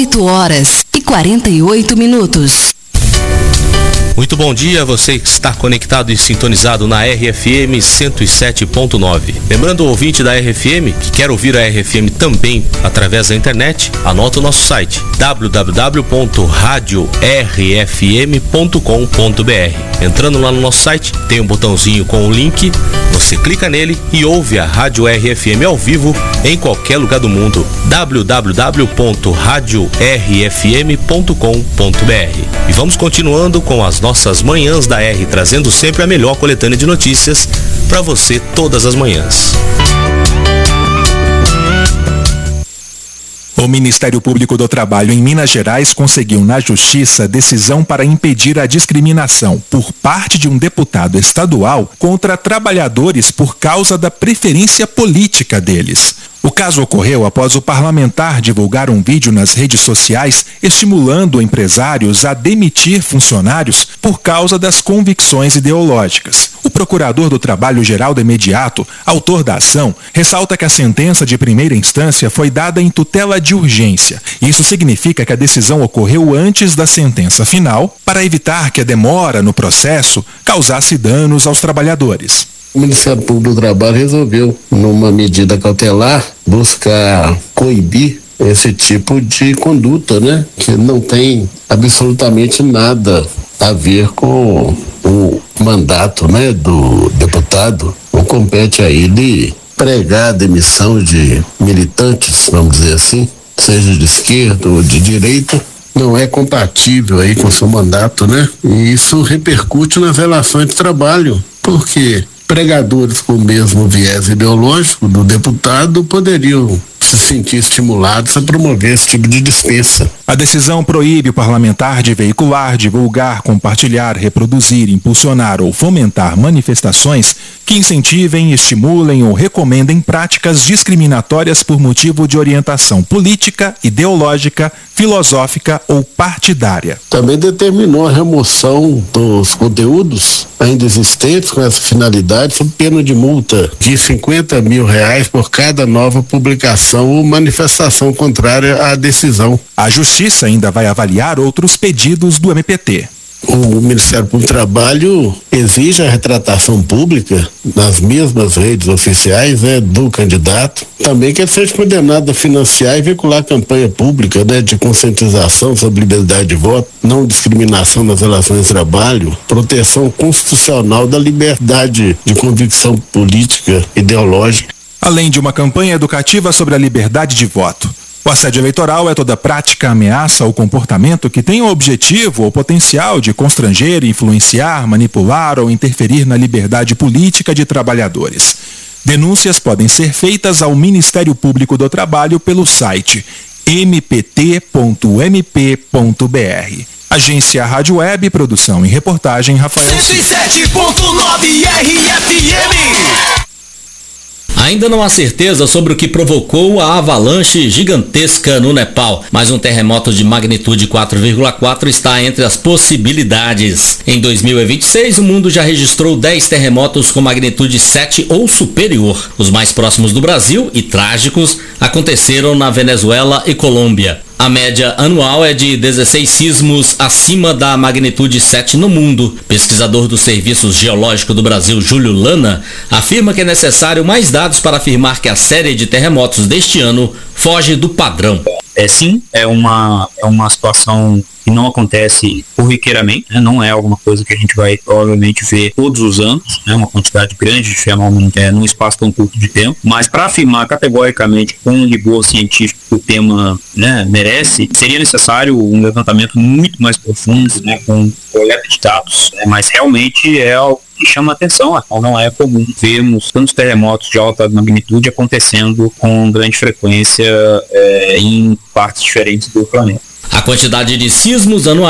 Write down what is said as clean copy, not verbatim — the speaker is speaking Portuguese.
8h48. Muito bom dia a você que está conectado e sintonizado na RFM 107.9. Lembrando o ouvinte da RFM que quer ouvir a RFM também através da internet, anota o nosso site www.radiorfm.com.br. Entrando lá no nosso site, tem um botãozinho com o link, você clica nele e ouve a Rádio RFM ao vivo em qualquer lugar do mundo. www.radiorfm.com.br. E vamos continuando com as nossas manhãs da R, trazendo sempre a melhor coletânea de notícias para você todas as manhãs. O Ministério Público do Trabalho em Minas Gerais conseguiu na Justiça decisão para impedir a discriminação por parte de um deputado estadual contra trabalhadores por causa da preferência política deles. O caso ocorreu após o parlamentar divulgar um vídeo nas redes sociais estimulando empresários a demitir funcionários por causa das convicções ideológicas. O procurador do Trabalho Geraldo Imediato, autor da ação, ressalta que a sentença de primeira instância foi dada em tutela de urgência. Isso significa que a decisão ocorreu antes da sentença final para evitar que a demora no processo causasse danos aos trabalhadores. O Ministério Público do Trabalho resolveu, numa medida cautelar, buscar coibir esse tipo de conduta, né? Que não tem absolutamente nada a ver com o mandato, né, do deputado. Não compete a ele pregar a demissão de militantes, vamos dizer assim, seja de esquerda ou de direita. Não é compatível aí com o seu mandato, né? E isso repercute nas relações de trabalho, porque pregadores com o mesmo viés ideológico do deputado poderiam se sentir estimulados a promover esse tipo de dispensa. A decisão proíbe o parlamentar de veicular, divulgar, compartilhar, reproduzir, impulsionar ou fomentar manifestações que incentivem, estimulem ou recomendem práticas discriminatórias por motivo de orientação política, ideológica, filosófica ou partidária. Também determinou a remoção dos conteúdos ainda existentes com essa finalidade sob pena de multa de R$50 mil por cada nova publicação ou manifestação contrária à decisão. A Justiça ainda vai avaliar outros pedidos do MPT. O Ministério Público do Trabalho exige a retratação pública nas mesmas redes oficiais, né, do candidato. Também que ele seja condenado a financiar e veicular campanha pública, né, de conscientização sobre liberdade de voto, não discriminação nas relações de trabalho, proteção constitucional da liberdade de convicção política, ideológica. Além de uma campanha educativa sobre a liberdade de voto. O assédio eleitoral é toda prática, ameaça ou comportamento que tem o objetivo ou potencial de constranger, influenciar, manipular ou interferir na liberdade política de trabalhadores. Denúncias podem ser feitas ao Ministério Público do Trabalho pelo site mpt.mp.br. Agência Rádio Web, produção e reportagem Rafael 107.9 RFM. Ainda não há certeza sobre o que provocou a avalanche gigantesca no Nepal, mas um terremoto de magnitude 4,4 está entre as possibilidades. Em 2026, o mundo já registrou 10 terremotos com magnitude 7 ou superior. Os mais próximos do Brasil e trágicos aconteceram na Venezuela e Colômbia. A média anual é de 16 sismos acima da magnitude 7 no mundo. Pesquisador do Serviço Geológico do Brasil, Júlio Lana, afirma que é necessário mais dados para afirmar que a série de terremotos deste ano foge do padrão. Sim, é uma situação que não acontece corriqueiramente, né? Não é alguma coisa que a gente vai provavelmente ver todos os anos, né? Uma quantidade grande de fenômenos num espaço tão curto de tempo, mas para afirmar categoricamente com um rigor científico que o tema, né, merece, seria necessário um levantamento muito mais profundo, né, com coleta de dados, né? Mas realmente é algo que chama atenção, não é comum vermos tantos terremotos de alta magnitude acontecendo com grande frequência em partes diferentes do planeta. A quantidade de sismos anuais